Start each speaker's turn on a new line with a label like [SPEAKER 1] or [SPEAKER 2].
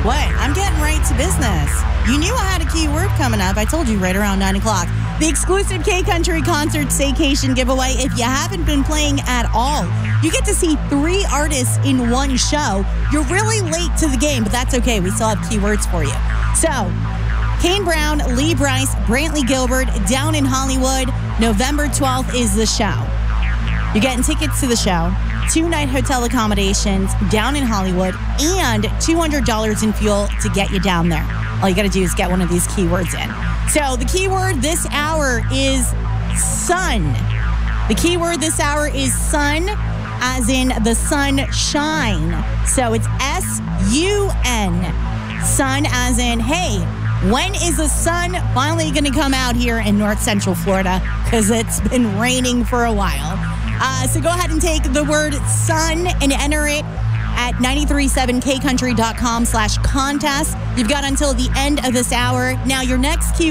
[SPEAKER 1] What? I'm getting right to business. You knew I had a keyword coming up. I told you right around 9 o'clock. The exclusive K-Country Concert Staycation giveaway. If you haven't been playing at all, you get to see 3 artists in one show. You're really late to the game, but that's okay. We still have keywords for you. So, Kane Brown, Lee Brice, Brantley Gilbert, down in Hollywood. November 12th is the show. You're getting tickets to the show, 2-night hotel accommodations down in Hollywood, and $200 in fuel to get you down there. All you got to do is get one of these keywords in. So the keyword this hour is sun. The keyword this hour is sun, as in the sunshine. So it's S-U-N. Sun as in, hey, when is the sun finally going to come out here in North Central Florida? Because it's been raining for a while. So go ahead and take the word sun and enter it at 937kcountry.com/contest. You've got until the end of this hour. Now, your next keyword